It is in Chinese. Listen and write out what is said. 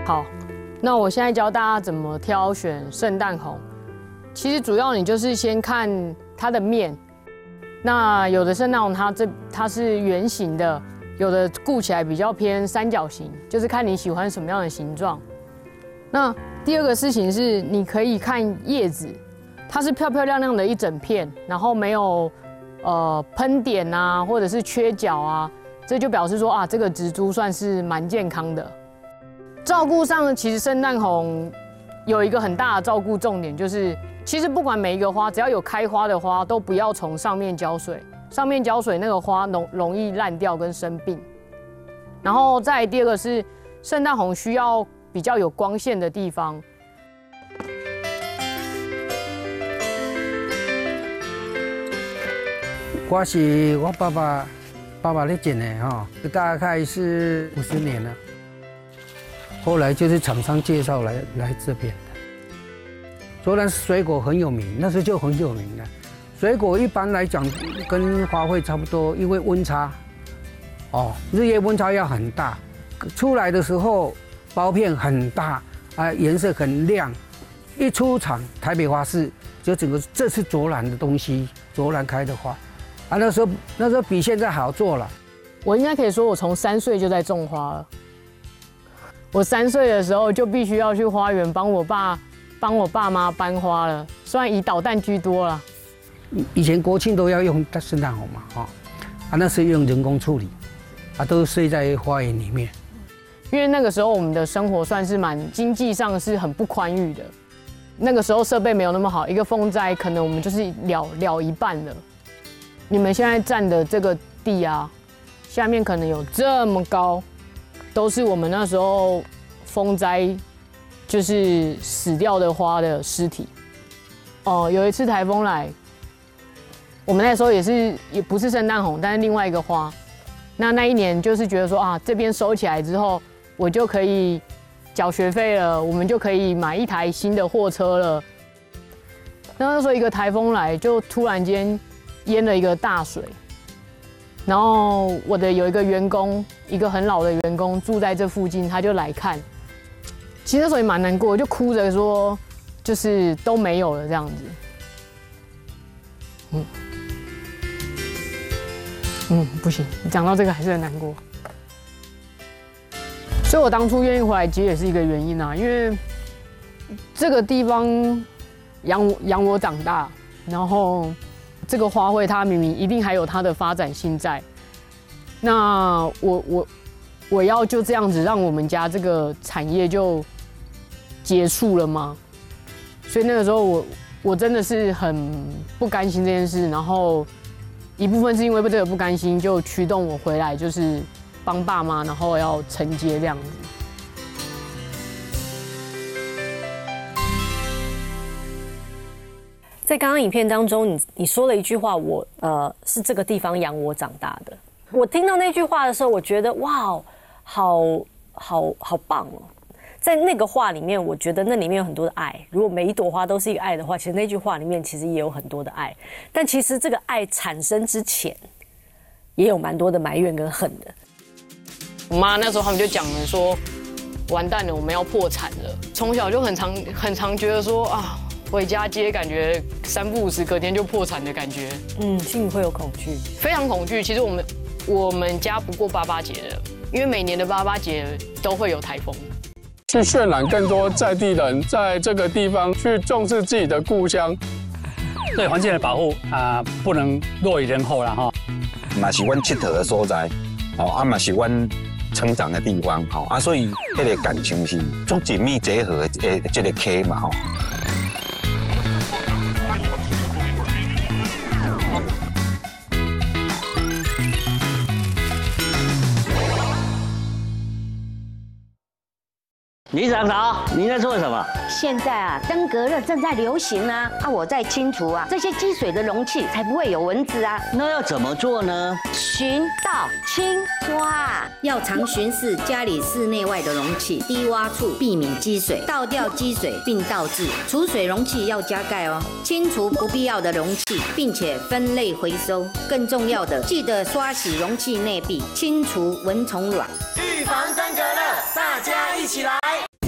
好，那我现在教大家怎么挑选圣诞红。其实主要你就是先看它的面，那有的圣诞红它是圆形的，有的顾起来比较偏三角形，就是看你喜欢什么样的形状。那第二个事情是，你可以看叶子，它是漂漂亮亮的一整片，然后没有喷点啊，或者是缺角啊，这就表示说啊，这个植株算是蛮健康的。照顾上，其实圣诞红有一个很大的照顾重点，就是其实不管每一个花，只要有开花的花，都不要从上面浇水，上面浇水那个花容易烂掉跟生病。然后再来第二个是，圣诞红需要比较有光线的地方。 我是我爸爸在剪的哈，大概是50年了。后来就是厂商介绍来这边的。卓兰水果很有名，那时候就很有名了。水果一般来讲跟花卉差不多，因为温差，日夜温差要很大，出来的时候包片很大啊，颜色很亮。一出厂，台北花市就整个这是卓兰的东西，卓兰开的花啊，那时候比现在好做了。 我应该可以说，我从3岁就在种花了。我3岁的时候就必须要去花园帮我爸妈搬花了，虽然以导弹居多啦。 以前国庆都要用圣诞红嘛，那是用人工处理，都睡在花园里面。 因为那个时候我们的生活算是经济上是很不宽裕的，那个时候设备没有那么好，一个风灾可能我们就是了一半了。你们现在站的这个地啊，下面可能有这么高，都是我们那时候风灾就是死掉的花的尸体。有一次台风来，我们那时候也不是圣诞红，但是另外一个花。那一年就是觉得说啊，这边收起来之后，我就可以缴学费了，我们就可以买一台新的货车了。那时候一个台风来，就突然间淹了一个大水，然后我的有一个员工，一个很老的员工住在这附近，他就来看。其实那时候也蛮难过，就哭着说，就是都没有了这样子。不行，你讲到这个还是很难过。所以我当初愿意回来接也是一个原因啊，因为这个地方养我长大，然后这个花卉它明明一定还有它的发展性在，那我要就这样子让我们家这个产业就结束了吗？所以那个时候我真的是很不甘心这件事，然后一部分是因为这个不甘心，就驱动我回来，就是帮爸妈，然后要承接这样子。 在刚刚影片当中，你说了一句话，我是这个地方养我长大的。我听到那句话的时候，我觉得哇，好棒哦！在那个话里面，我觉得那里面有很多的爱。如果每一朵花都是一个爱的话，其实那句话里面其实也有很多的爱。但其实这个爱产生之前，也有蛮多的埋怨跟恨的。 我妈那时候他们就讲了说，完蛋了，我们要破产了。从小就很常觉得说啊。回家接感觉3不5时，隔天就破产的感觉。 心里会有恐惧， 非常恐惧。其实我们家不过88节的，因为每年的88节都会有台风。 去渲染更多在地人在这个地方去重视自己的故乡， 对环境的保护不能落于人后了哈。 嘛是阮佚佗的所在，嘛是阮成长的地方，所以迄个感情是足紧密结合的这个溪嘛， 李长桃，你在做什么？ 现在登革热正在流行啊！我在清除这些积水的容器，才不会有蚊子啊。 那要怎么做呢？ 巡倒清刷， 要常巡视家里室内外的容器、低洼处，避免积水，倒掉积水并倒置。储水容器要加盖哦，清除不必要的容器，并且分类回收。更重要的，记得刷洗容器内壁，清除蚊虫卵， 预防登革热，大家一起起来。